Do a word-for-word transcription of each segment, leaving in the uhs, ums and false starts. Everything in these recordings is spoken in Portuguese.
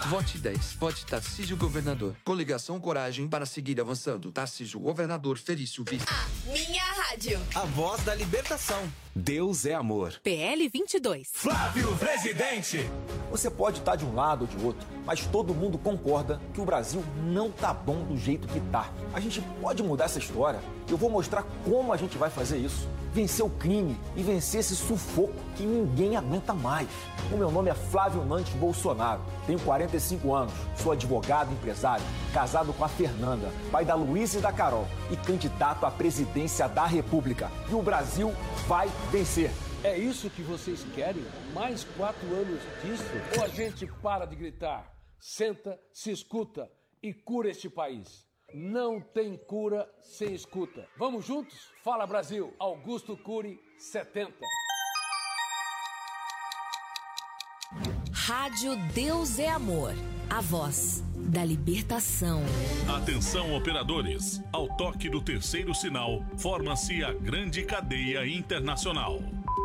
Vote dez. Vote Tarcísio Governador. Coligação Coragem para seguir avançando. Tarcísio Governador Felício Vice. A minha rádio. A voz da libertação. Deus é amor. P L vinte e dois. Flávio Presidente. Você pode estar de um lado ou de outro, mas todo mundo concorda que o Brasil não tá bom do jeito que tá. A gente pode mudar essa história. Eu vou mostrar como a gente vai fazer isso. Vencer o crime e vencer esse sufoco que ninguém aguenta mais. O meu nome é Flávio Nantes Bolsonaro. Tenho quarenta e cinco anos, sou advogado e empresário, casado com a Fernanda, pai da Luísa e da Carol e candidato à presidência da República. E o Brasil vai vencer. É isso que vocês querem? Mais quatro anos disso? Ou a gente para de gritar, senta, se escuta e cura este país? Não tem cura sem escuta. Vamos juntos? Fala Brasil, Augusto Cury, setenta. Rádio Deus é Amor, a voz da libertação. Atenção operadores, ao toque do terceiro sinal, forma-se a grande cadeia internacional.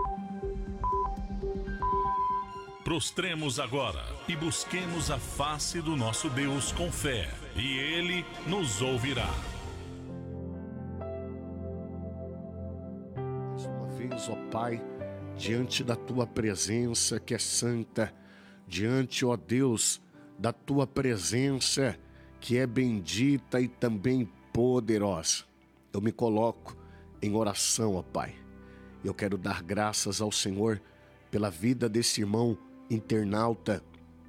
Prostremos agora e busquemos a face do nosso Deus com fé, e Ele nos ouvirá. Mais uma vez, ó Pai, diante da Tua presença que é santa, diante, ó Deus, da Tua presença que é bendita e também poderosa, eu me coloco em oração, ó Pai. Eu quero dar graças ao Senhor pela vida desse irmão internauta,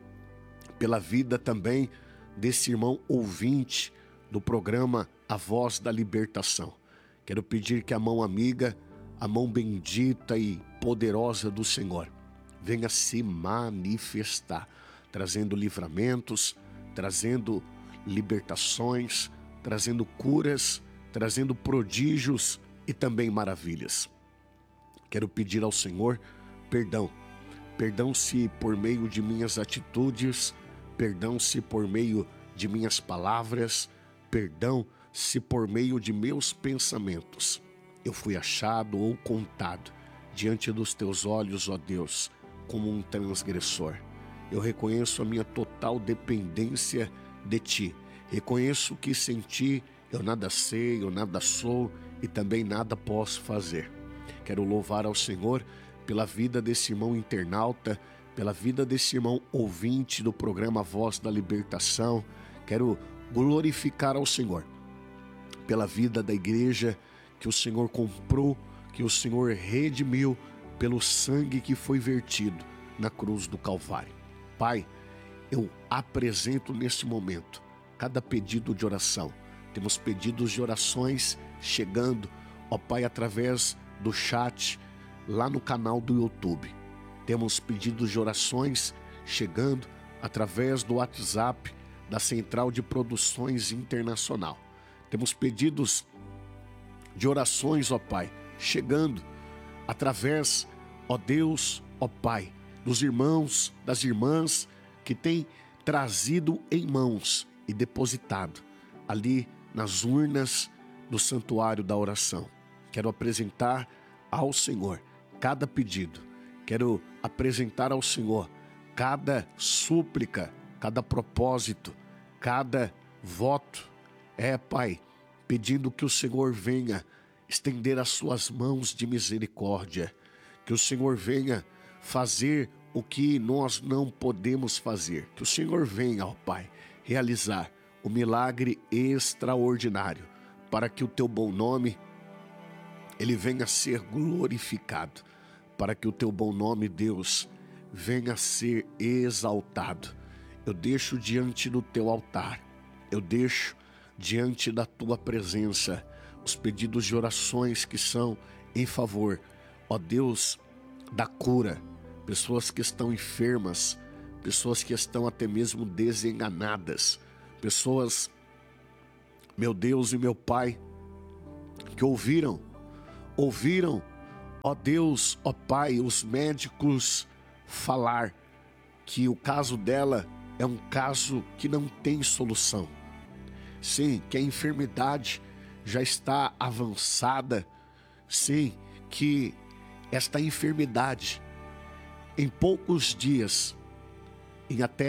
pela vida também desse irmão ouvinte do programa A Voz da Libertação. Quero pedir que a mão amiga, a mão bendita e poderosa do Senhor venha se manifestar, trazendo livramentos, trazendo libertações, trazendo curas, trazendo prodígios e também maravilhas. Quero pedir ao Senhor perdão. Perdão se por meio de minhas atitudes, perdão se por meio de minhas palavras, perdão se por meio de meus pensamentos eu fui achado ou contado diante dos teus olhos, ó Deus, como um transgressor. Eu reconheço a minha total dependência de Ti. Reconheço que sem Ti eu nada sei, eu nada sou e também nada posso fazer. Quero louvar ao Senhor pela vida desse irmão internauta, pela vida desse irmão ouvinte do programa Voz da Libertação. Quero glorificar ao Senhor pela vida da igreja que o Senhor comprou, que o Senhor redimiu pelo sangue que foi vertido na cruz do Calvário. Pai, eu apresento neste momento cada pedido de oração. Temos pedidos de orações chegando, ó Pai, através do chat lá no canal do YouTube. Temos pedidos de orações chegando através do WhatsApp da Central de Produções Internacional. Temos pedidos de orações, ó Pai, chegando através, ó Deus, ó Pai, dos irmãos, das irmãs que têm trazido em mãos e depositado ali nas urnas do santuário da oração. Quero apresentar ao Senhor cada pedido, quero apresentar ao Senhor cada súplica, cada propósito, cada voto. É, Pai, pedindo que o Senhor venha estender as suas mãos de misericórdia, que o Senhor venha fazer o que nós não podemos fazer, que o Senhor venha, ó Pai, realizar o milagre extraordinário, para que o Teu bom nome ele venha a ser glorificado, para que o Teu bom nome, Deus, venha a ser exaltado. Eu deixo diante do Teu altar, eu deixo diante da Tua presença os pedidos de orações que são em favor, ó Deus, da cura, pessoas que estão enfermas, pessoas que estão até mesmo desenganadas, pessoas, meu Deus e meu Pai, que ouviram, ouviram, ó Deus, ó Pai, os médicos falar que o caso dela é um caso que não tem solução. Sim, que a enfermidade já está avançada. Sim, que esta enfermidade, em poucos dias, em até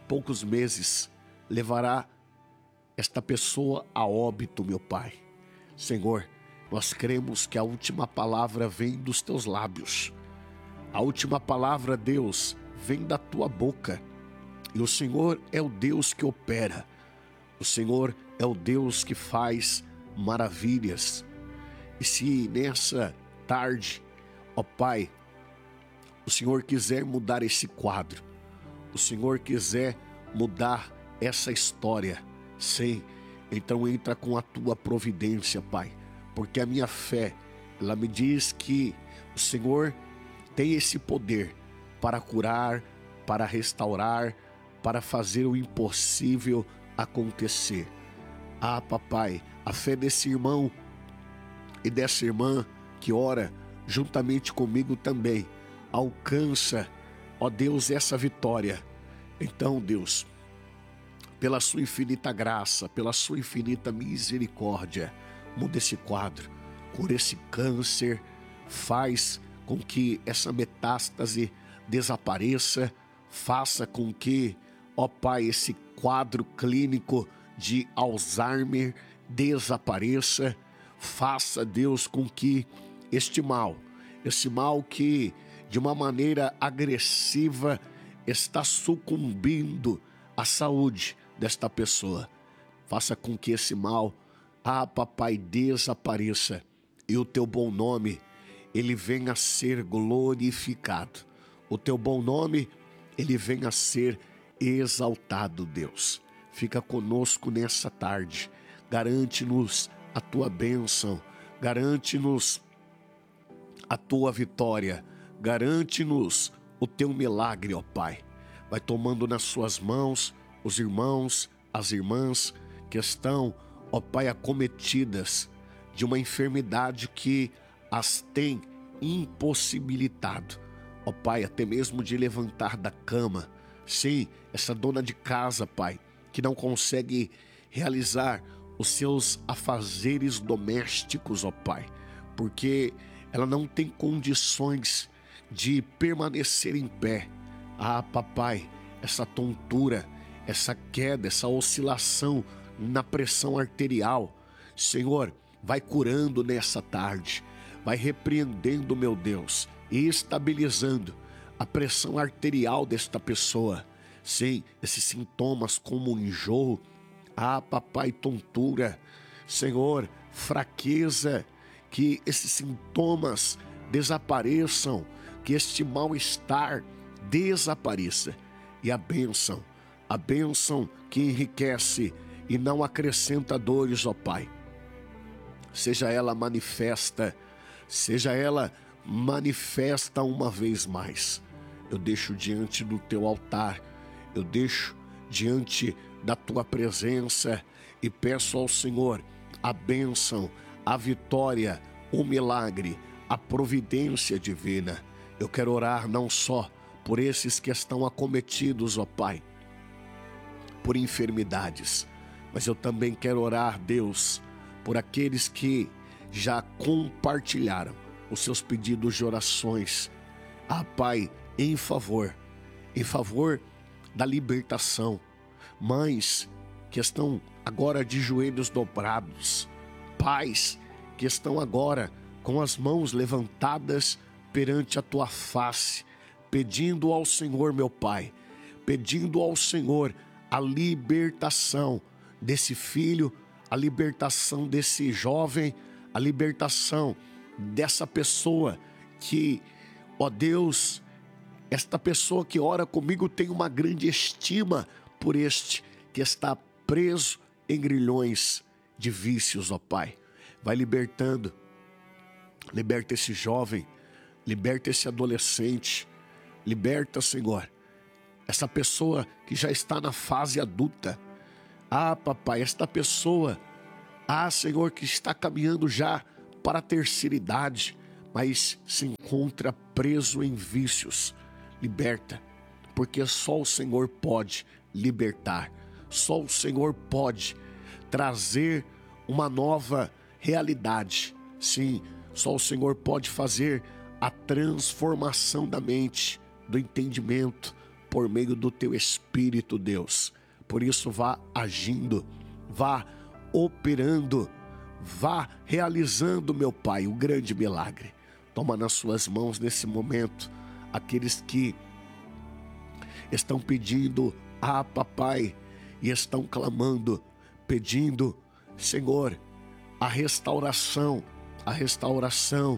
poucos meses, levará esta pessoa a óbito, meu Pai. Senhor, nós cremos que a última palavra vem dos teus lábios. A última palavra, Deus, vem da tua boca. E o Senhor é o Deus que opera. O Senhor é o Deus que faz maravilhas. E se nessa tarde, ó Pai, o Senhor quiser mudar esse quadro, o Senhor quiser mudar essa história, sim, então entra com a tua providência, Pai, porque a minha fé, ela me diz que o Senhor tem esse poder para curar, para restaurar, para fazer o impossível acontecer. Ah, papai, a fé desse irmão e dessa irmã que ora juntamente comigo também alcança, ó Deus, essa vitória. Então, Deus, pela sua infinita graça, pela sua infinita misericórdia, muda esse quadro, cura esse câncer, faz com que essa metástase desapareça, faça com que, ó Pai, esse quadro clínico de Alzheimer desapareça, faça, Deus, com que este mal, esse mal que de uma maneira agressiva está sucumbindo à saúde desta pessoa, faça com que esse mal, ah, papai, desapareça e o teu bom nome, ele venha a ser glorificado. O teu bom nome, ele venha a ser exaltado, Deus. Fica conosco nessa tarde. Garante-nos a tua bênção. Garante-nos a tua vitória. Garante-nos o teu milagre, ó Pai. Vai tomando nas suas mãos os irmãos, as irmãs que estão, ó Pai, acometidas de uma enfermidade que as tem impossibilitado, ó Pai, até mesmo de levantar da cama. Sim, essa dona de casa, Pai, que não consegue realizar os seus afazeres domésticos, ó Pai, porque ela não tem condições de permanecer em pé. Ah, papai, essa tontura, essa queda, essa oscilação na pressão arterial, Senhor, vai curando nessa tarde, vai repreendendo, meu Deus, e estabilizando a pressão arterial desta pessoa. Sim, esses sintomas como enjoo, ah, papai, tontura, Senhor, fraqueza, que esses sintomas desapareçam, que este mal-estar desapareça. E a bênção, a bênção que enriquece e não acrescenta dores, ó Pai, seja ela manifesta, seja ela manifesta uma vez mais. Eu deixo diante do teu altar, eu deixo diante da tua presença e peço ao Senhor a bênção, a vitória, o milagre, a providência divina. Eu quero orar não só por esses que estão acometidos, ó Pai, por enfermidades, mas eu também quero orar, Deus, por aqueles que já compartilharam os seus pedidos de orações. Ah, Pai, em favor, em favor da libertação. Mães que estão agora de joelhos dobrados, pais que estão agora com as mãos levantadas perante a tua face, pedindo ao Senhor, meu Pai, pedindo ao Senhor a libertação desse filho, a libertação desse jovem, a libertação dessa pessoa que, ó Deus, esta pessoa que ora comigo tem uma grande estima por este que está preso em grilhões de vícios, ó Pai. Vai libertando, liberta esse jovem, liberta esse adolescente, liberta, Senhor, essa pessoa que já está na fase adulta. Ah, papai, esta pessoa, ah, Senhor, que está caminhando já para a terceira idade, mas se encontra preso em vícios. Liberta, porque só o Senhor pode libertar, só o Senhor pode trazer uma nova realidade. Sim, só o Senhor pode fazer a transformação da mente, do entendimento, por meio do teu Espírito, Deus. Por isso, vá agindo, vá operando, vá realizando, meu Pai, o grande milagre. Toma nas suas mãos nesse momento aqueles que estão pedindo, ah, papai, e estão clamando, pedindo, Senhor, a restauração, a restauração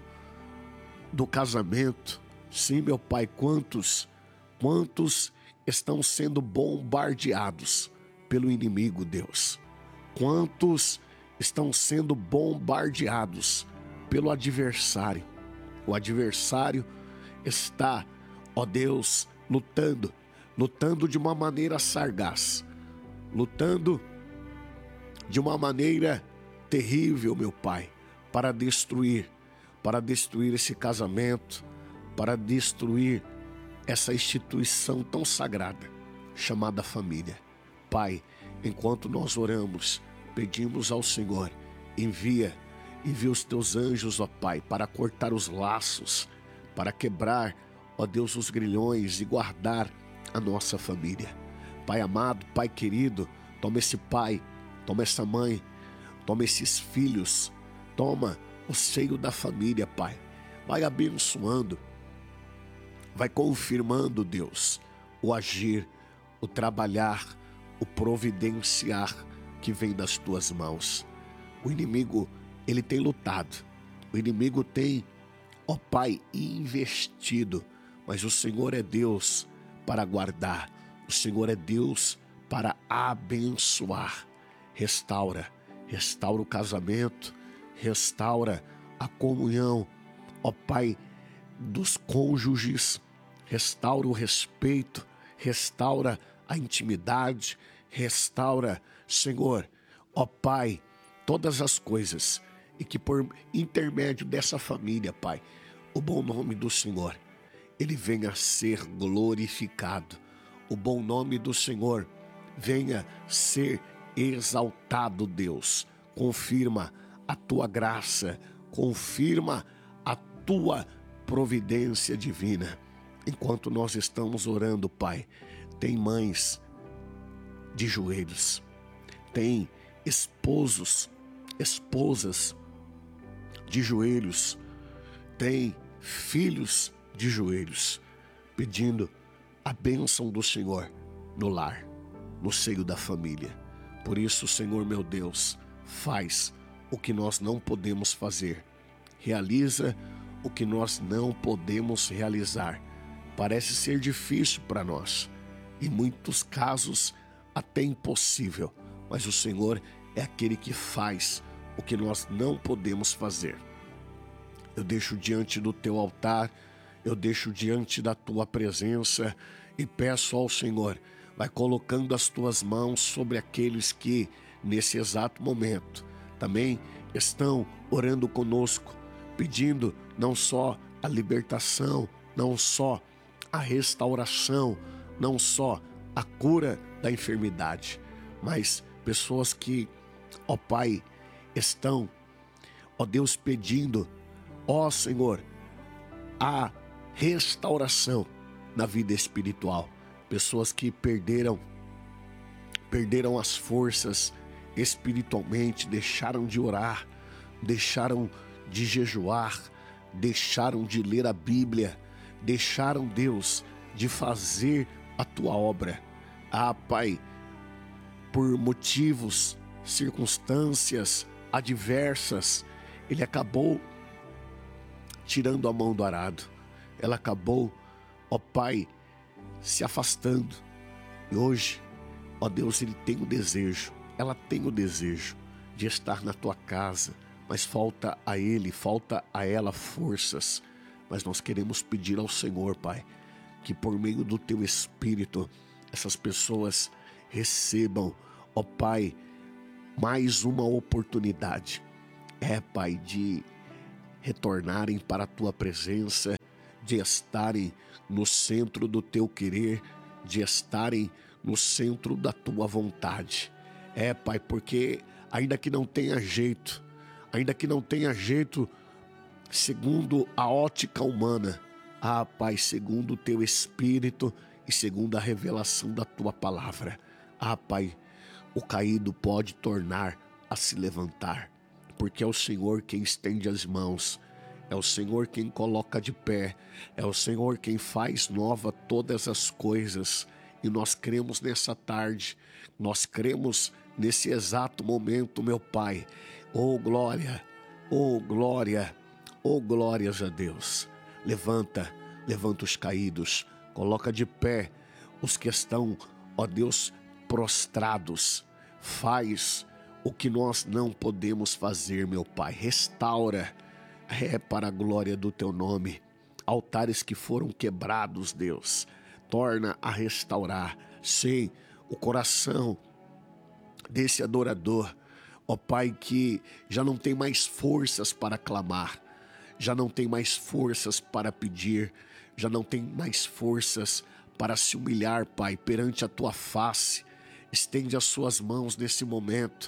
do casamento. Sim, meu Pai, quantos, quantos estão sendo bombardeados pelo inimigo, Deus. Quantos estão sendo bombardeados pelo adversário. O adversário está, ó Deus, lutando, lutando de uma maneira sagaz, lutando de uma maneira terrível, meu Pai, para destruir, para destruir esse casamento, para destruir essa instituição tão sagrada, chamada família. Pai, enquanto nós oramos, pedimos ao Senhor, envia, envia os teus anjos, ó Pai, para cortar os laços, para quebrar, ó Deus, os grilhões e guardar a nossa família. Pai amado, Pai querido, toma esse pai, toma essa mãe, toma esses filhos, toma o seio da família, Pai. Vai abençoando, vai confirmando, Deus, o agir, o trabalhar, o providenciar que vem das tuas mãos. O inimigo, ele tem lutado, o inimigo tem, ó Pai, investido, mas o Senhor é Deus para guardar, o Senhor é Deus para abençoar. Restaura, restaura o casamento, restaura a comunhão, ó Pai, dos cônjuges, restaura o respeito, restaura a intimidade, restaura, Senhor, ó Pai, todas as coisas, e que por intermédio dessa família, Pai, o bom nome do Senhor, ele venha a ser glorificado, o bom nome do Senhor venha ser exaltado, Deus. Confirma a tua graça, confirma a tua providência divina. Enquanto nós estamos orando, Pai, tem mães de joelhos, tem esposos, esposas de joelhos, tem filhos de joelhos, pedindo a bênção do Senhor no lar, no seio da família. Por isso, Senhor meu Deus, faz o que nós não podemos fazer, realiza o que nós não podemos realizar. Parece ser difícil para nós, em muitos casos até impossível, mas o Senhor é aquele que faz o que nós não podemos fazer. Eu deixo diante do teu altar, eu deixo diante da tua presença e peço ao Senhor, vai colocando as tuas mãos sobre aqueles que, nesse exato momento, também estão orando conosco, pedindo não só a libertação, não só a restauração, não só a cura da enfermidade, mas pessoas que, ó Pai, estão, ó Deus, pedindo, ó Senhor, a restauração na vida espiritual. Pessoas que perderam, perderam as forças espiritualmente, deixaram de orar, deixaram de jejuar, deixaram de ler a Bíblia, deixaram, Deus, de fazer a tua obra. Ah, Pai, por motivos, circunstâncias adversas, ele acabou tirando a mão do arado. Ela acabou, ó Pai, se afastando. E hoje, ó Deus, ele tem o desejo, ela tem o desejo de estar na tua casa, mas falta a ele, falta a ela forças. Mas nós queremos pedir ao Senhor, Pai, que por meio do teu Espírito, essas pessoas recebam, ó Pai, mais uma oportunidade. É, Pai, de retornarem para a tua presença, de estarem no centro do teu querer, de estarem no centro da tua vontade. É, Pai, porque ainda que não tenha jeito, ainda que não tenha jeito segundo a ótica humana, ah, Pai, segundo o teu Espírito, e segundo a revelação da tua palavra. Ah, Pai, o caído pode tornar a se levantar, porque é o Senhor quem estende as mãos, é o Senhor quem coloca de pé, é o Senhor quem faz nova todas as coisas. E nós cremos nessa tarde, nós cremos nesse exato momento, meu Pai. Oh glória, oh glória, oh glórias a Deus. Levanta, levanta os caídos, coloca de pé os que estão, ó Deus, prostrados. Faz o que nós não podemos fazer, meu Pai. Restaura, é para a glória do teu nome. Altares que foram quebrados, Deus, torna a restaurar. Sim, o coração desse adorador, ó Pai, que já não tem mais forças para clamar, já não tem mais forças para pedir, já não tem mais forças para se humilhar, Pai, perante a tua face. Estende as suas mãos nesse momento,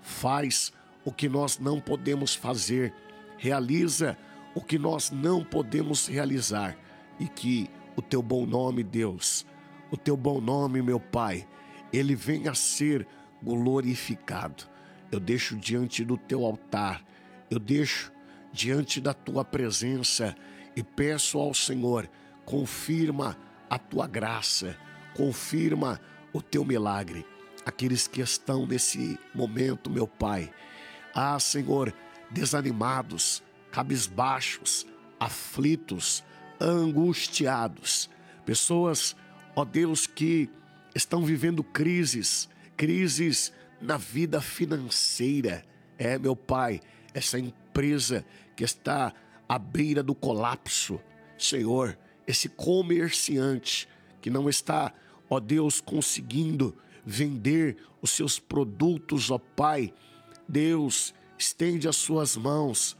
faz o que nós não podemos fazer, realiza o que nós não podemos realizar, e que o teu bom nome, Deus, o teu bom nome, meu Pai, ele venha a ser glorificado. Eu deixo diante do teu altar, eu deixo diante da tua presença e peço ao Senhor, confirma a tua graça, confirma o teu milagre. Aqueles que estão nesse momento, meu Pai, ah, Senhor, desanimados, cabisbaixos, aflitos, angustiados, pessoas, ó Deus, que estão vivendo crises, crises na vida financeira. É, meu Pai, essa empresa que está à beira do colapso, Senhor, esse comerciante que não está, ó Deus, conseguindo vender os seus produtos, ó Pai, Deus, estende as suas mãos,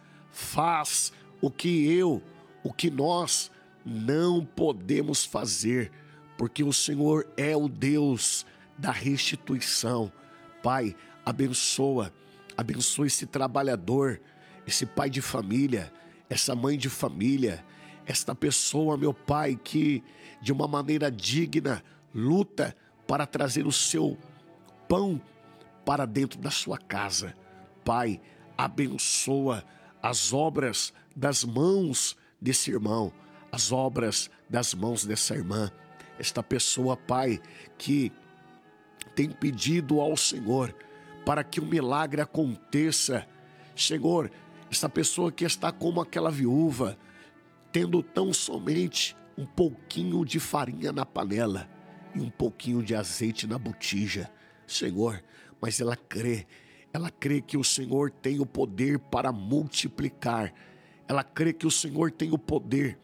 faz o que eu, o que nós não podemos fazer, porque o Senhor é o Deus da restituição. Pai, abençoa, abençoa esse trabalhador, esse pai de família, essa mãe de família, esta pessoa, meu Pai, que de uma maneira digna luta para trazer o seu pão para dentro da sua casa. Pai, abençoa as obras das mãos desse irmão, as obras das mãos dessa irmã. Esta pessoa, Pai, que tem pedido ao Senhor para que o milagre aconteça. Senhor, esta pessoa que está como aquela viúva, tendo tão somente um pouquinho de farinha na panela e um pouquinho de azeite na botija, Senhor, mas ela crê, ela crê que o Senhor tem o poder para multiplicar, ela crê que o Senhor tem o poder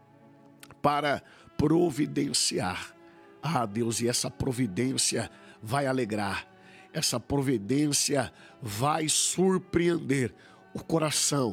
para providenciar. Ah, Deus, e essa providência vai alegrar, essa providência vai surpreender o coração,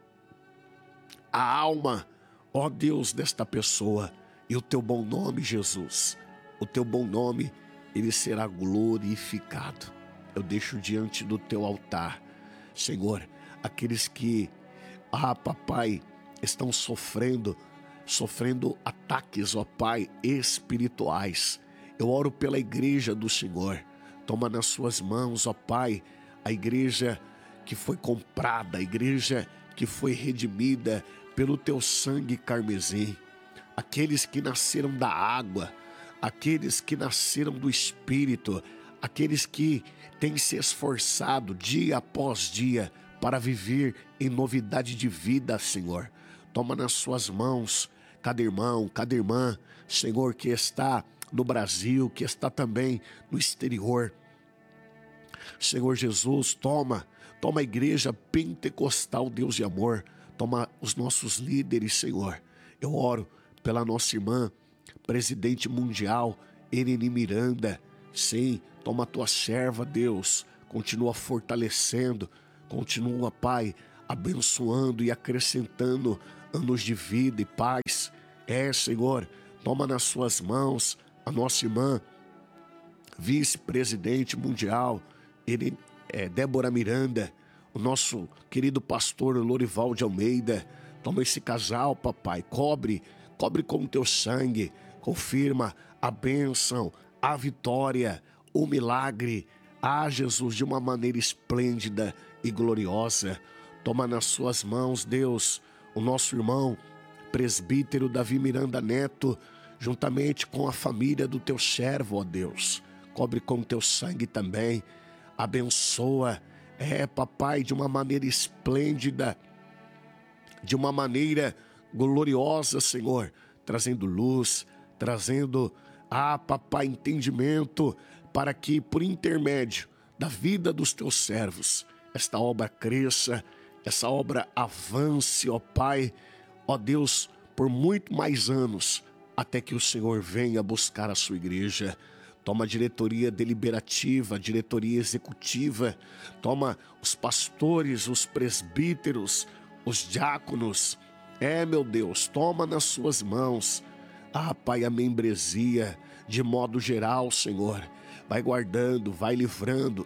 a alma, ó Deus, desta pessoa. E o teu bom nome, Jesus, o teu bom nome, ele será glorificado. Eu deixo diante do teu altar, Senhor, aqueles que, ah, papai, estão sofrendo, sofrendo ataques, ó Pai, espirituais. Eu oro pela igreja do Senhor. Toma nas suas mãos, ó Pai, a igreja que foi comprada, a igreja que foi redimida pelo teu sangue carmesim. Aqueles que nasceram da água, aqueles que nasceram do Espírito, aqueles que têm se esforçado dia após dia para viver em novidade de vida, Senhor. Toma nas suas mãos cada irmão, cada irmã, Senhor, que está no Brasil, que está também no exterior. Senhor Jesus, toma, toma a igreja pentecostal, Deus de amor, toma os nossos líderes, Senhor. Eu oro pela nossa irmã, presidente mundial, Irene Miranda. Sim, toma a tua serva, Deus, continua fortalecendo, continua, Pai, abençoando e acrescentando anos de vida e paz. É, Senhor, toma nas suas mãos a nossa irmã, vice-presidente mundial, ele, é, Débora Miranda, o nosso querido pastor Lorival de Almeida. Toma esse casal, papai, cobre, cobre com o teu sangue, confirma a bênção, a vitória, o milagre. Ah, Jesus, de uma maneira esplêndida e gloriosa. Toma nas suas mãos, Deus, o nosso irmão, presbítero Davi Miranda Neto, juntamente com a família do teu servo, ó Deus. Cobre com teu sangue também. Abençoa, é, papai, de uma maneira esplêndida, de uma maneira gloriosa, Senhor, trazendo luz, trazendo, ah, papai, entendimento, para que, por intermédio da vida dos teus servos, esta obra cresça, essa obra avance, ó Pai, ó Deus, por muito mais anos, até que o Senhor venha buscar a sua igreja. Toma a diretoria deliberativa, a diretoria executiva, toma os pastores, os presbíteros, os diáconos. É, meu Deus, toma nas suas mãos, ah, Pai, a membresia, de modo geral, Senhor. Vai guardando, vai livrando,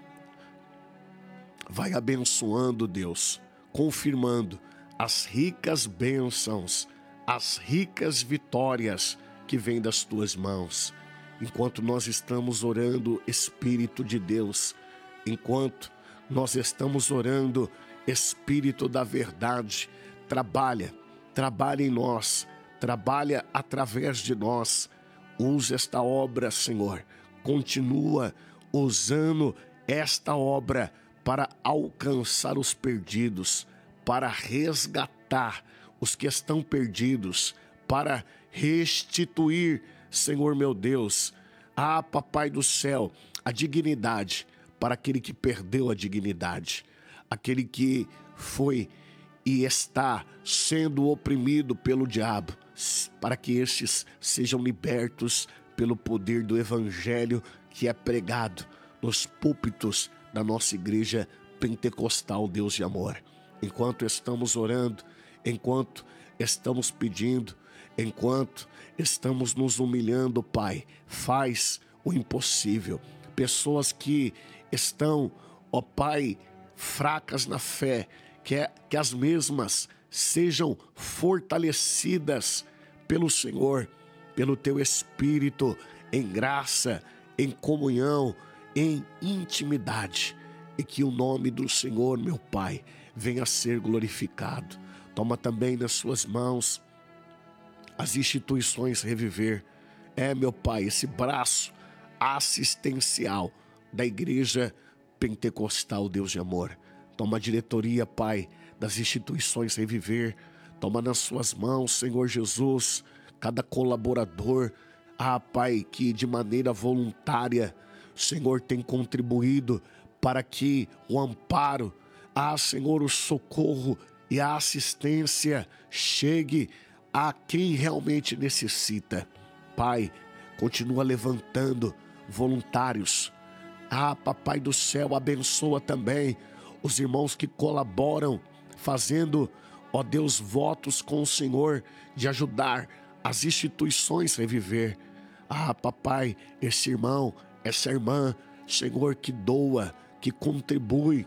vai abençoando, Deus, confirmando as ricas bênçãos, as ricas vitórias que vêm das tuas mãos. Enquanto nós estamos orando, Espírito de Deus, enquanto nós estamos orando, Espírito da verdade, trabalha, trabalha em nós, trabalha através de nós. Usa esta obra, Senhor, continua usando esta obra para alcançar os perdidos, para resgatar os que estão perdidos, para restituir, Senhor meu Deus, ah, Papai do céu, a dignidade para aquele que perdeu a dignidade, aquele que foi e está sendo oprimido pelo diabo, para que estes sejam libertos pelo poder do evangelho que é pregado nos púlpitos da nossa igreja pentecostal, Deus de amor. Enquanto estamos orando, enquanto estamos pedindo, enquanto estamos nos humilhando, Pai, faz o impossível. Pessoas que estão, ó Pai, fracas na fé, que, é, que as mesmas sejam fortalecidas pelo Senhor, pelo Teu Espírito, em graça, em comunhão, em intimidade, e que o nome do Senhor, meu Pai, venha a ser glorificado. Toma também nas suas mãos as instituições Reviver. É, meu Pai, esse braço assistencial da Igreja Pentecostal, Deus de amor. Toma a diretoria, Pai, das instituições Reviver. Toma nas suas mãos, Senhor Jesus, cada colaborador, ah, Pai, que de maneira voluntária, Senhor, tem contribuído para que o amparo, ah, Senhor, o socorro e a assistência chegue a quem realmente necessita. Pai, continua levantando voluntários. Ah, Papai do céu, abençoa também os irmãos que colaboram, fazendo, ó Deus, votos com o Senhor de ajudar as instituições Reviver. Ah, Papai, esse irmão, essa irmã, Senhor, que doa, que contribui,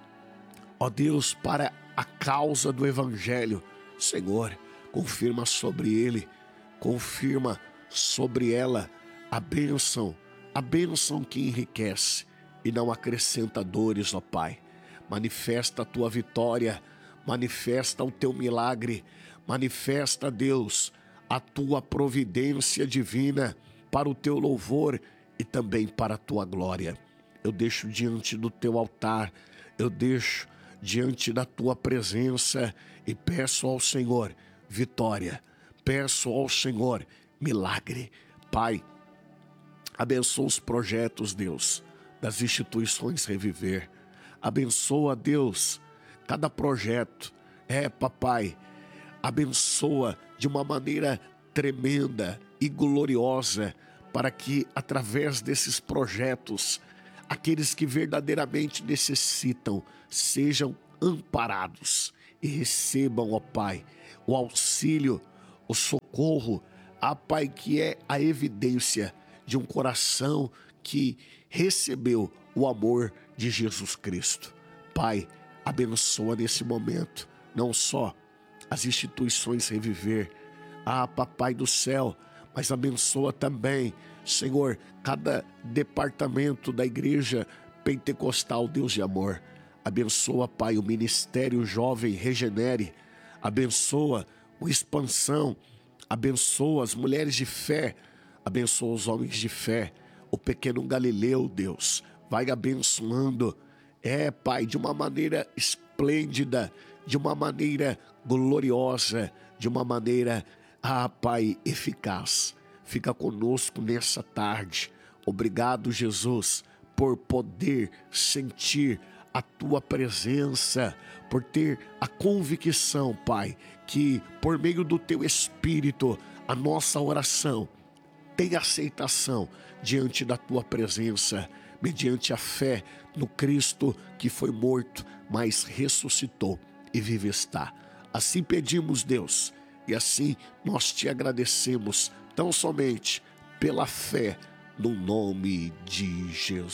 ó Deus, para a causa do Evangelho. Senhor, confirma sobre ele, confirma sobre ela a bênção, a bênção que enriquece e não acrescenta dores, ó Pai. Manifesta a tua vitória, manifesta o teu milagre, manifesta, Deus, a tua providência divina para o teu louvor e também para a tua glória. Eu deixo diante do teu altar, eu deixo diante da tua presença e peço ao Senhor vitória, peço ao Senhor milagre. Pai, abençoa os projetos, Deus, das instituições Reviver. Abençoa, Deus, cada projeto. É, Papai, abençoa de uma maneira tremenda e gloriosa, para que através desses projetos, aqueles que verdadeiramente necessitam sejam amparados e recebam, ó Pai, o auxílio, o socorro, a Pai, que é a evidência de um coração que recebeu o amor de Jesus Cristo. Pai, abençoa nesse momento, não só as instituições Reviver, ah, Papai do céu, mas abençoa também, Senhor, cada departamento da igreja pentecostal, Deus de amor. Abençoa, Pai, o Ministério Jovem Regenere. Abençoa o Expansão. Abençoa as mulheres de fé. Abençoa os homens de fé. O pequeno Galileu, Deus, vai abençoando. É, Pai, de uma maneira esplêndida, de uma maneira gloriosa, de uma maneira, ah, Pai, eficaz. Fica conosco nessa tarde. Obrigado, Jesus, por poder sentir a Tua presença, por ter a convicção, Pai, que por meio do Teu Espírito, a nossa oração tem aceitação diante da Tua presença, mediante a fé no Cristo que foi morto, mas ressuscitou e vive está. Assim pedimos, Deus, e assim nós Te agradecemos, tão somente pela fé no nome de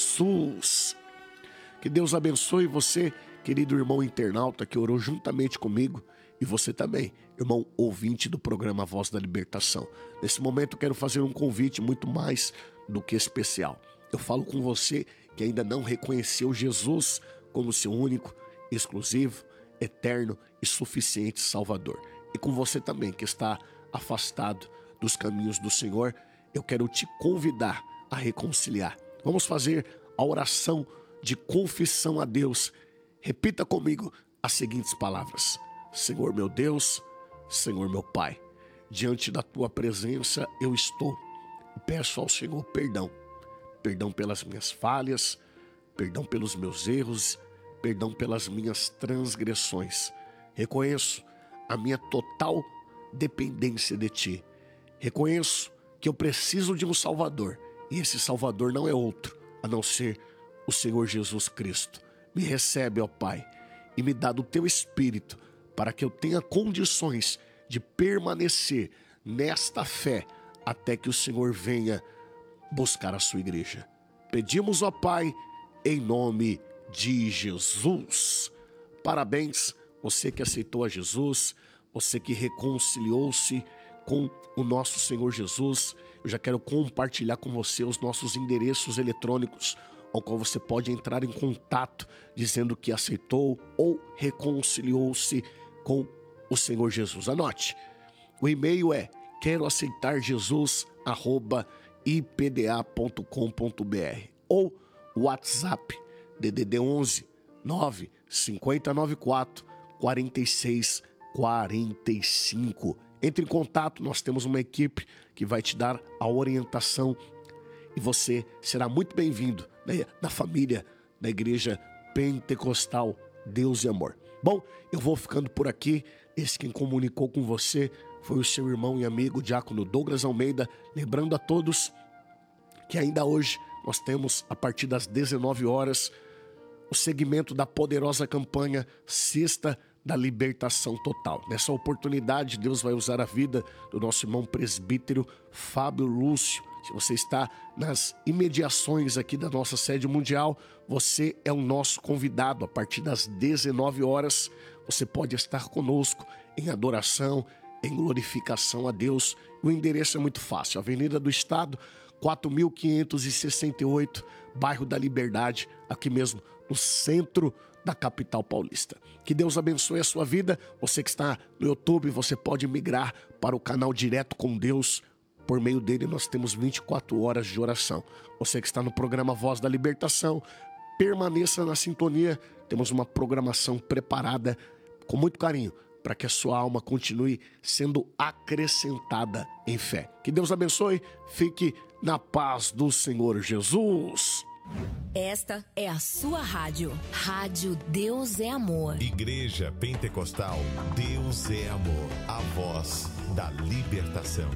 Jesus. Que Deus abençoe você, querido irmão internauta que orou juntamente comigo, e você também, irmão ouvinte do programa Voz da Libertação. Nesse momento eu quero fazer um convite muito mais do que especial. Eu falo com você que ainda não reconheceu Jesus como seu único, exclusivo, eterno e suficiente Salvador. E com você também que está afastado dos caminhos do Senhor, eu quero te convidar a reconciliar. Vamos fazer a oração de confissão a Deus. Repita comigo as seguintes palavras: Senhor meu Deus, Senhor meu Pai, diante da Tua presença eu estou e peço ao Senhor perdão. Perdão pelas minhas falhas, perdão pelos meus erros, perdão pelas minhas transgressões. Reconheço a minha total dependência de Ti. Reconheço que eu preciso de um Salvador, e esse Salvador não é outro a não ser o Senhor Jesus Cristo. Me recebe, ó Pai, e me dá do Teu Espírito, para que eu tenha condições de permanecer nesta fé, até que o Senhor venha buscar a sua igreja. Pedimos, ó Pai, em nome de Jesus. Parabéns, você que aceitou a Jesus, você que reconciliou-se com o nosso Senhor Jesus. Eu já quero compartilhar com você os nossos endereços eletrônicos, ao qual você pode entrar em contato dizendo que aceitou ou reconciliou-se com o Senhor Jesus. Anote, o e-mail é quero aceitar Jesus arroba i p d a ponto com ponto b r ou o WhatsApp D D D onze nove cinco nove quatro quatro seis quatro cinco. Entre em contato, nós temos uma equipe que vai te dar a orientação e você será muito bem-vindo, né, na família da Igreja Pentecostal Deus e Amor. Bom, eu vou ficando por aqui. Esse quem comunicou com você foi o seu irmão e amigo Diácono Douglas Almeida. Lembrando a todos que ainda hoje nós temos, a partir das dezenove horas, o segmento da poderosa campanha Cesta da Libertação Total. Nessa oportunidade, Deus vai usar a vida do nosso irmão presbítero Fábio Lúcio. Se você está nas imediações aqui da nossa sede mundial, você é o nosso convidado. A partir das dezenove horas, você pode estar conosco em adoração, em glorificação a Deus. O endereço é muito fácil: Avenida do Estado, quatro mil quinhentos e sessenta e oito, bairro da Liberdade, aqui mesmo no centro da capital paulista. Que Deus abençoe a sua vida. Você que está no YouTube, você pode migrar para o canal Direto com Deus. Por meio dele nós temos vinte e quatro horas de oração. Você que está no programa Voz da Libertação, permaneça na sintonia. Temos uma programação preparada com muito carinho para que a sua alma continue sendo acrescentada em fé. Que Deus abençoe. Fique na paz do Senhor Jesus. Esta é a sua rádio. Rádio Deus é Amor. Igreja Pentecostal Deus é Amor. A voz da libertação.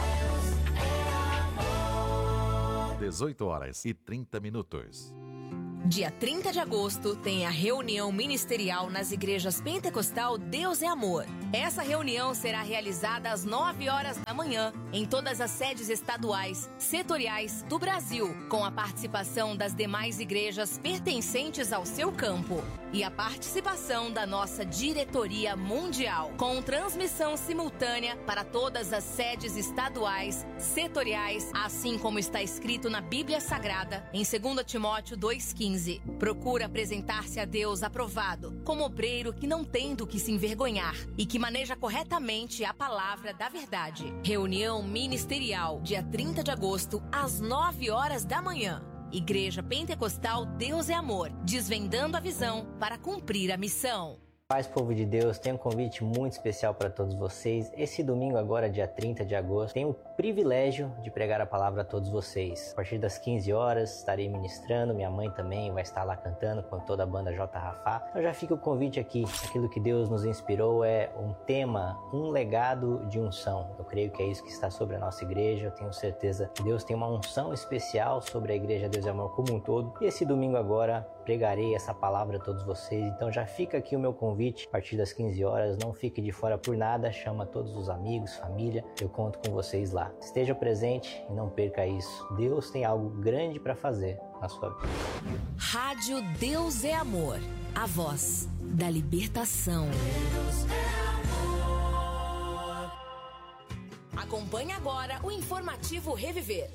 dezoito horas e trinta minutos. Dia trinta de agosto tem a reunião ministerial nas igrejas Pentecostal Deus é Amor. Essa reunião será realizada às nove horas da manhã em todas as sedes estaduais, setoriais do Brasil, com a participação das demais igrejas pertencentes ao seu campo e a participação da nossa diretoria mundial, com transmissão simultânea para todas as sedes estaduais, setoriais, assim como está escrito na Bíblia Sagrada em dois Timóteo dois quinze. Procura apresentar-se a Deus aprovado, como obreiro que não tem do que se envergonhar e que maneja corretamente a palavra da verdade. Reunião ministerial, dia trinta de agosto, às nove horas da manhã. Igreja Pentecostal Deus é Amor, desvendando a visão para cumprir a missão. Paz, povo de Deus, tenho um convite muito especial para todos vocês. Esse domingo agora, dia trinta de agosto, tenho o privilégio de pregar a palavra a todos vocês. A partir das quinze horas estarei ministrando, minha mãe também vai estar lá cantando com toda a banda J. Rafá. Então já fica o convite aqui. Aquilo que Deus nos inspirou é um tema, um legado de unção. Eu creio que é isso que está sobre a nossa igreja. Eu tenho certeza que Deus tem uma unção especial sobre a igreja Deus é Amor como um todo. E esse domingo agora pregarei essa palavra a todos vocês. Então já fica aqui o meu convite. A partir das quinze horas, não fique de fora por nada, chama todos os amigos, família, eu conto com vocês lá. Esteja presente e não perca isso. Deus tem algo grande para fazer na sua vida. Rádio Deus é Amor, a voz da libertação. Deus é amor. Acompanhe agora o informativo Reviver.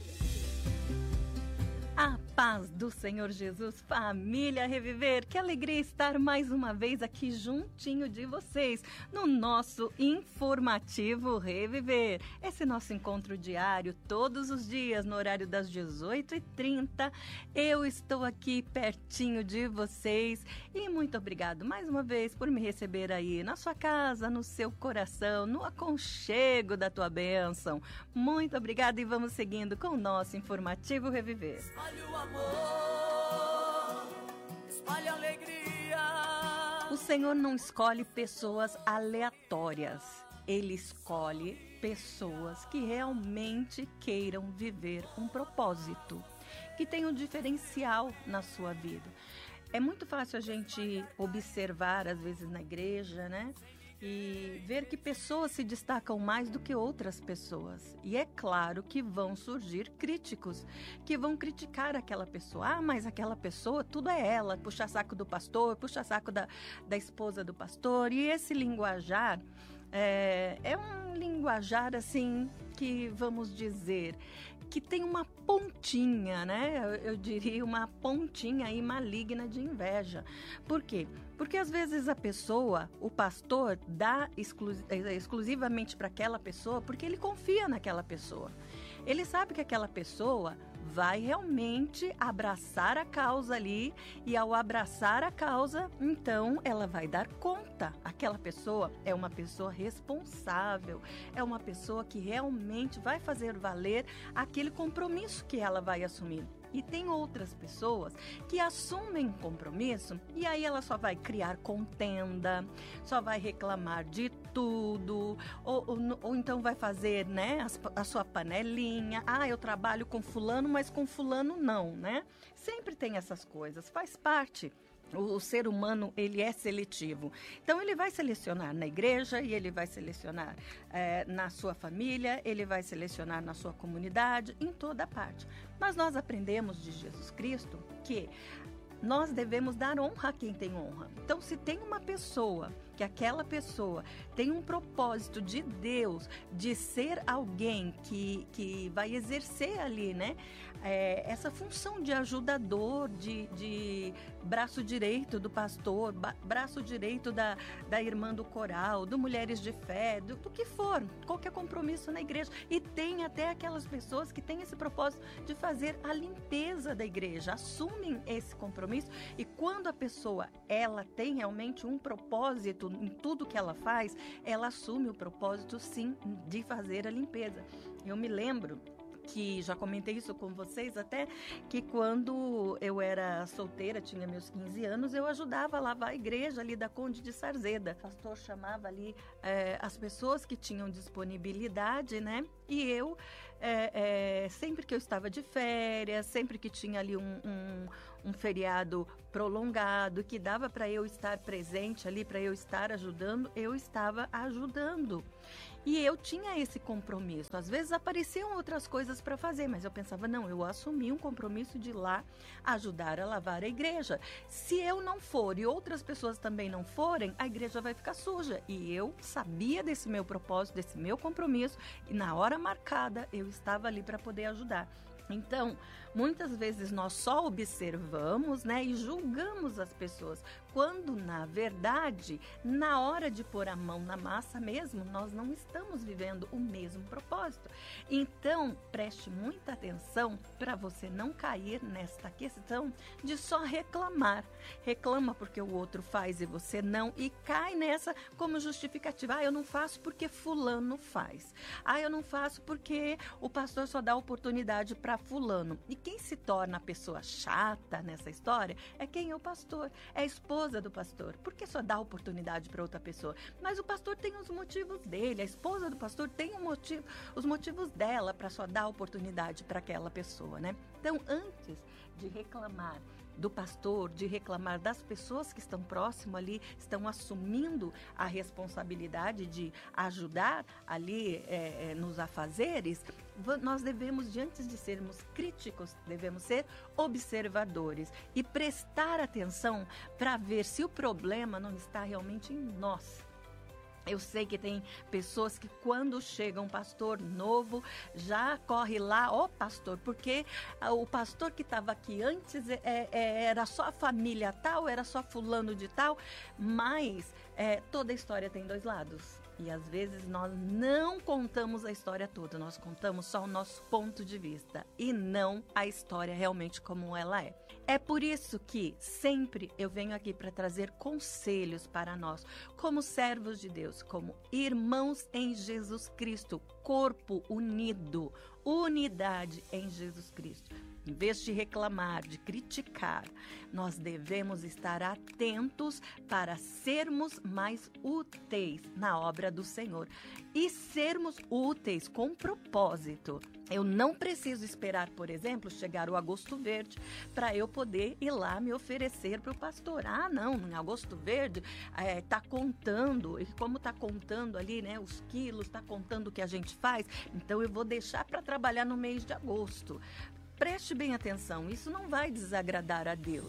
A paz do Senhor Jesus, família Reviver, que alegria estar mais uma vez aqui juntinho de vocês no nosso informativo Reviver. Esse nosso encontro diário, todos os dias, no horário das dezoito e trinta. Eu estou aqui pertinho de vocês e muito obrigado mais uma vez por me receber aí na sua casa, no seu coração, no aconchego da tua bênção. Muito obrigada e vamos seguindo com o nosso informativo Reviver. Espalhe o amor, espalhe a alegria. O Senhor não escolhe pessoas aleatórias. Ele escolhe pessoas que realmente queiram viver um propósito, que tenham um diferencial na sua vida. É muito fácil a gente observar, às vezes, na igreja, né? E ver que pessoas se destacam mais do que outras pessoas. E é claro que vão surgir críticos, que vão criticar aquela pessoa. Ah, mas aquela pessoa, tudo é ela. Puxa saco do pastor, puxa saco da, da esposa do pastor. E esse linguajar é, é um linguajar, assim, que vamos dizer... que tem uma pontinha, né? Eu, eu diria uma pontinha aí maligna de inveja. Por quê? Porque às vezes a pessoa, o pastor, dá exclu- exclusivamente para aquela pessoa porque ele confia naquela pessoa. Ele sabe que aquela pessoa vai realmente abraçar a causa ali e ao abraçar a causa, então ela vai dar conta. Aquela pessoa é uma pessoa responsável, é uma pessoa que realmente vai fazer valer aquele compromisso que ela vai assumir. E tem outras pessoas que assumem compromisso e aí ela só vai criar contenda, só vai reclamar de tudo, ou, ou, ou então vai fazer, né, a, a sua panelinha. Ah, eu trabalho com fulano, mas com fulano não, né? Sempre tem essas coisas, faz parte. O ser humano, ele é seletivo. Então, ele vai selecionar na igreja e ele vai selecionar é, na sua família, ele vai selecionar na sua comunidade, em toda parte. Mas nós aprendemos de Jesus Cristo que nós devemos dar honra a quem tem honra. Então, se tem uma pessoa, que aquela pessoa tem um propósito de Deus, de ser alguém que, que vai exercer ali, né? É, essa função de ajudador, de, de braço direito do pastor, ba, braço direito da, da irmã do coral, do Mulheres de Fé, do, do que for, qualquer compromisso na igreja. E tem até aquelas pessoas que têm esse propósito de fazer a limpeza da igreja, assumem esse compromisso e quando a pessoa, ela tem realmente um propósito em tudo que ela faz, ela assume o propósito, sim, de fazer a limpeza. Eu me lembro que já comentei isso com vocês até, que quando eu era solteira, tinha meus quinze anos, eu ajudava a lavar a igreja ali da Conde de Sarzeda. O pastor chamava ali é, as pessoas que tinham disponibilidade, né? E eu, é, é, sempre que eu estava de férias, sempre que tinha ali um, um, um feriado prolongado, que dava para eu estar presente ali, para eu estar ajudando, eu estava ajudando. E eu tinha esse compromisso. Às vezes apareciam outras coisas para fazer, mas eu pensava, não, eu assumi um compromisso de ir lá ajudar a lavar a igreja. Se eu não for e outras pessoas também não forem, a igreja vai ficar suja. E eu sabia desse meu propósito, desse meu compromisso, e na hora marcada eu estava ali para poder ajudar. Então, muitas vezes nós só observamos, né, e julgamos as pessoas, quando, na verdade, na hora de pôr a mão na massa mesmo, nós não estamos vivendo o mesmo propósito. Então, preste muita atenção para você não cair nesta questão de só reclamar. Reclama porque o outro faz e você não, e cai nessa como justificativa. Ah, eu não faço porque fulano faz. Ah, eu não faço porque o pastor só dá oportunidade para fulano. E quem se torna a pessoa chata nessa história é quem é o pastor, é a esposa do pastor. Por que só dá oportunidade para outra pessoa? Mas o pastor tem os motivos dele, a esposa do pastor tem um motivo, os motivos dela para só dar oportunidade para aquela pessoa, né? Então, antes de reclamar do pastor, de reclamar das pessoas que estão próximo ali, estão assumindo a responsabilidade de ajudar ali é, é, nos afazeres, nós devemos, diante de sermos críticos, devemos ser observadores e prestar atenção para ver se o problema não está realmente em nós. Eu sei que tem pessoas que quando chega um pastor novo, já corre lá, ó pastor, porque o pastor que estava aqui antes é, é, era só a família tal, era só fulano de tal, mas é, toda história tem dois lados. E às vezes nós não contamos a história toda, nós contamos só o nosso ponto de vista e não a história realmente como ela é. É por isso que sempre eu venho aqui para trazer conselhos para nós, como servos de Deus, como irmãos em Jesus Cristo, corpo unido, unidade em Jesus Cristo. Em vez de reclamar, de criticar, nós devemos estar atentos para sermos mais úteis na obra do Senhor e sermos úteis com propósito. Eu não preciso esperar, por exemplo, chegar o agosto verde para eu poder ir lá me oferecer para o pastor. Ah, não, em agosto verde está é, contando, e como está contando ali, né, os quilos, está contando o que a gente faz, então eu vou deixar para trabalhar no mês de agosto. Preste bem atenção, isso não vai desagradar a Deus,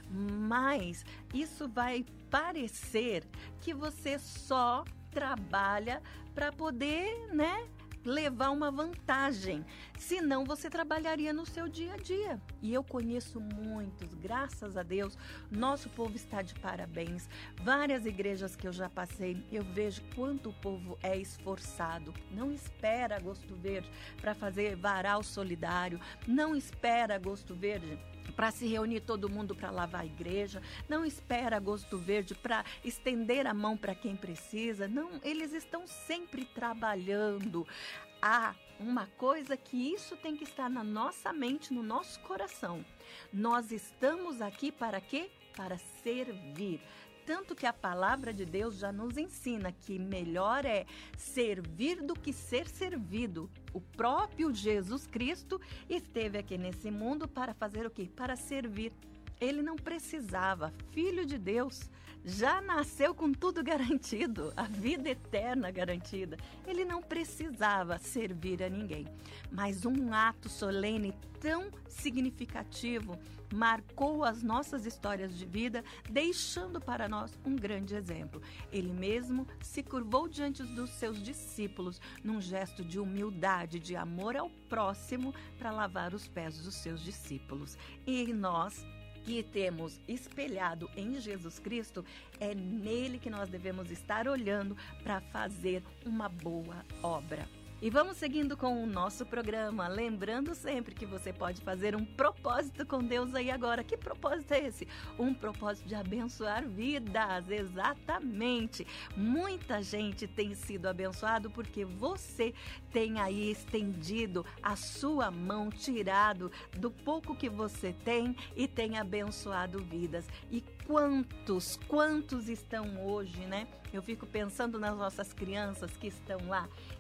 mas isso vai parecer que você só trabalha para poder, né, levar uma vantagem, senão você trabalharia no seu dia a dia. E eu conheço muitos, graças a Deus, nosso povo está de parabéns. Várias igrejas que eu já passei, eu vejo quanto o povo é esforçado. Não espera agosto verde para fazer varal solidário, não espera agosto verde para se reunir todo mundo para lavar a igreja, não espera agosto verde para estender a mão para quem precisa, não, eles estão sempre trabalhando. Há uma coisa que isso tem que estar na nossa mente, no nosso coração. Nós estamos aqui para quê? Para servir. Tanto que a palavra de Deus já nos ensina que melhor é servir do que ser servido. O próprio Jesus Cristo esteve aqui nesse mundo para fazer o quê? Para servir. Ele não precisava, filho de Deus, já nasceu com tudo garantido, a vida eterna garantida. Ele não precisava servir a ninguém. Mas um ato solene tão significativo marcou as nossas histórias de vida, deixando para nós um grande exemplo. Ele mesmo se curvou diante dos seus discípulos num gesto de humildade, de amor ao próximo, para lavar os pés dos seus discípulos. E nós, que temos espelhado em Jesus Cristo, é nele que nós devemos estar olhando para fazer uma boa obra. E vamos seguindo com o nosso programa, lembrando sempre que você pode fazer um propósito com Deus aí agora. Que propósito é esse? Um propósito de abençoar vidas, exatamente. Muita gente tem sido abençoado porque você tem aí estendido a sua mão, tirado do pouco que você tem e tem abençoado vidas. E quantos, quantos estão hoje, né? Eu fico pensando nas nossas crianças que estão lá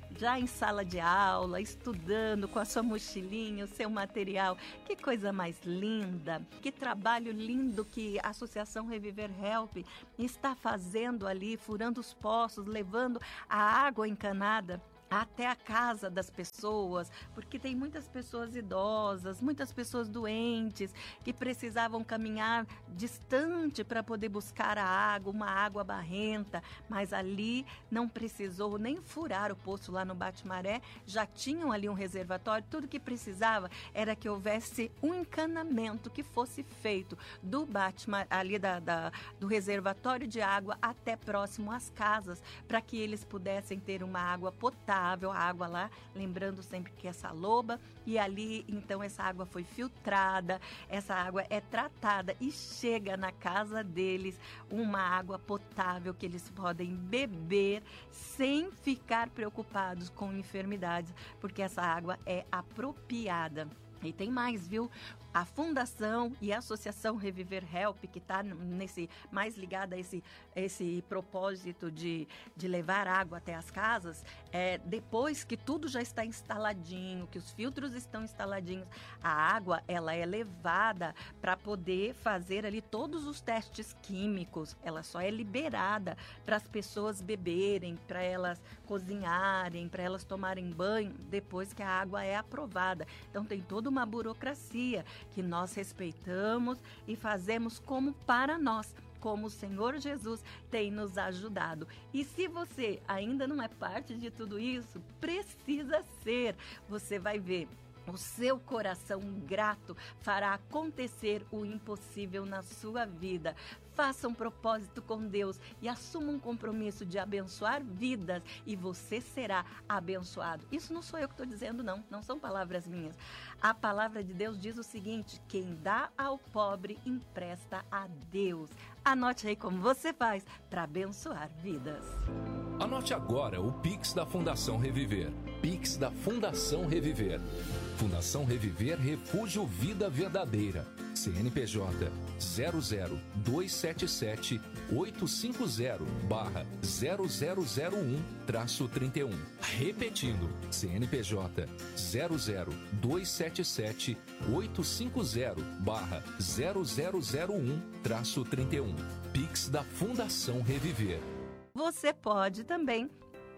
já em sala de aula, estudando com a sua mochilinha, o seu material. Que coisa mais linda, que trabalho lindo que a Associação Reviver Help está fazendo ali, furando os poços, levando a água encanada até a casa das pessoas, porque tem muitas pessoas idosas, muitas pessoas doentes, que precisavam caminhar distante para poder buscar a água, uma água barrenta, mas ali não precisou nem furar o poço lá no Bate-Maré, já tinham ali um reservatório, tudo que precisava era que houvesse um encanamento que fosse feito do Bate-Maré, ali da, da, do reservatório de água até próximo às casas, para que eles pudessem ter uma água potável, a água lá, lembrando sempre que essa loba, e ali então essa água foi filtrada, essa água é tratada e chega na casa deles uma água potável que eles podem beber sem ficar preocupados com enfermidades, porque essa água é apropriada. E tem mais, viu? A Fundação e a Associação Reviver Help, que está nesse mais ligada a esse, esse propósito de, de levar água até as casas, é, depois que tudo já está instaladinho, que os filtros estão instaladinhos, a água ela é levada para poder fazer ali todos os testes químicos. Ela só é liberada para as pessoas beberem, para elas cozinharem, para elas tomarem banho, depois que a água é aprovada. Então tem toda uma burocracia que nós respeitamos e fazemos como para nós, como o Senhor Jesus tem nos ajudado. E se você ainda não é parte de tudo isso, precisa ser. Você vai ver, o seu coração grato fará acontecer o impossível na sua vida. Faça um propósito com Deus e assuma um compromisso de abençoar vidas e você será abençoado. Isso não sou eu que estou dizendo, não. Não são palavras minhas. A palavra de Deus diz o seguinte: quem dá ao pobre empresta a Deus. Anote aí como você faz para abençoar vidas. Anote agora o Pix da Fundação Reviver. Pix da Fundação Reviver. Fundação Reviver Refúgio Vida Verdadeira. C N P J zero zero dois sete sete oito cinco zero barra zero zero zero um traço trinta e um. Repetindo, C N P J zero zero dois sete sete oito cinco zero barra zero zero zero um traço trinta e um. Pix da Fundação Reviver. Você pode também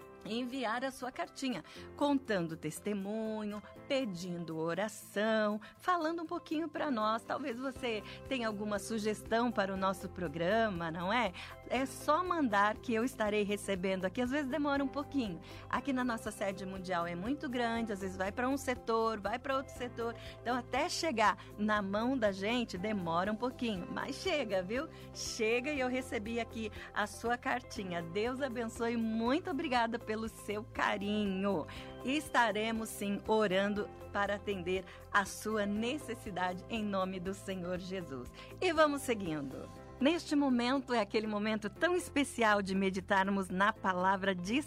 enviar a sua cartinha, contando testemunho, pedindo oração, falando um pouquinho para nós. Talvez você tenha alguma sugestão para o nosso programa, não é? É só mandar que eu estarei recebendo aqui. Às vezes demora um pouquinho. Aqui na nossa sede mundial é muito grande, às vezes vai para um setor, vai para outro setor. Então até chegar na mão da gente demora um pouquinho, mas chega, viu? Chega e eu recebi aqui a sua cartinha. Deus abençoe, muito obrigada pelo seu carinho. E estaremos sim orando para atender a sua necessidade em nome do Senhor Jesus. E vamos seguindo. Neste momento é aquele momento tão especial de meditarmos na palavra de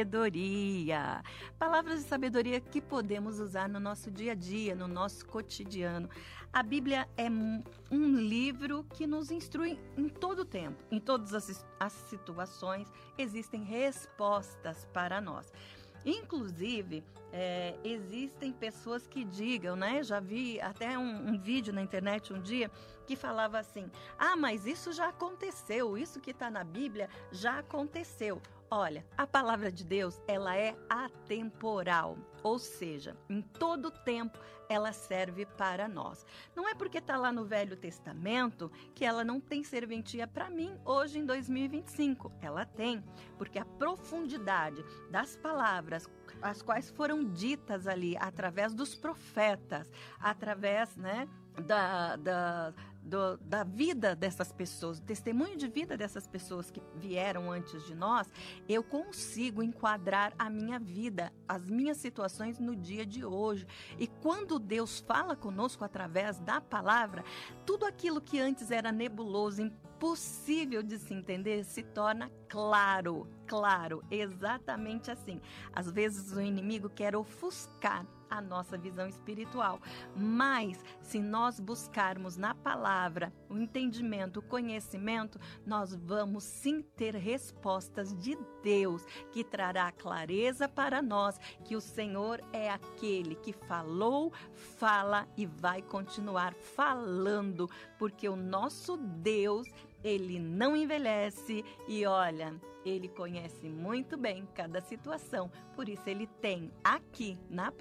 sabedoria. Palavras de sabedoria que podemos usar no nosso dia a dia, no nosso cotidiano. A Bíblia é um livro que nos instrui em todo o tempo. Em todas as, as situações existem respostas para nós. Inclusive, é, existem pessoas que digam, né? Já vi até um, um vídeo na internet um dia que falava assim: ah, mas isso já aconteceu, isso que está na Bíblia já aconteceu. Olha, a palavra de Deus, ela é atemporal, ou seja, em todo tempo ela serve para nós. Não é porque está lá no Velho Testamento que ela não tem serventia para mim hoje em dois mil e vinte e cinco. Ela tem, porque a profundidade das palavras, as quais foram ditas ali através dos profetas, através, né, da... da Do, da vida dessas pessoas, do testemunho de vida dessas pessoas que vieram antes de nós, eu consigo enquadrar a minha vida, as minhas situações no dia de hoje. E quando Deus fala conosco através da palavra, tudo aquilo que antes era nebuloso, impossível de se entender, se torna claro, claro, exatamente assim. Às vezes o inimigo quer ofuscar a nossa visão espiritual. Mas, se nós buscarmos na palavra o entendimento, o conhecimento, nós vamos sim ter respostas de Deus, que trará clareza para nós, que o Senhor é aquele que falou, fala e vai continuar falando, porque o nosso Deus, ele não envelhece e olha, ele conhece muito bem cada situação, por isso ele tem aqui na